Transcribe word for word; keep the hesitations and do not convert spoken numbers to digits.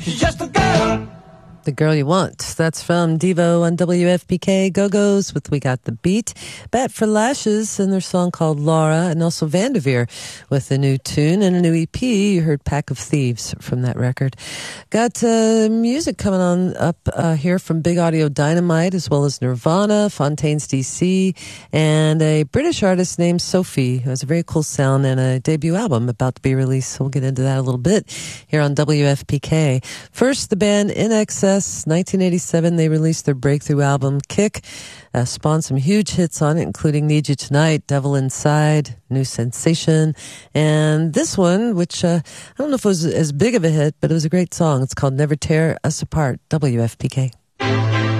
She's just a girl. The Girl You Want. That's from Devo on W F P K. Go-Go's with We Got the Beat. Bat for Lashes and their song called Laura. And also Vanderveer with a new tune and a new E P. You heard Pack of Thieves from that record. Got uh, music coming on up uh, here from Big Audio Dynamite, as well as Nirvana, Fontaines D C, and a British artist named Sophie, who has a very cool sound and a debut album about to be released. So we'll get into that a little bit here on W F P K. First, the band In Excess. nineteen eighty-seven, they released their breakthrough album, Kick. Uh, spawned some huge hits on it, including Need You Tonight, Devil Inside, New Sensation, and this one, which uh, I don't know if it was as big of a hit, but it was a great song. It's called Never Tear Us Apart, W F P K.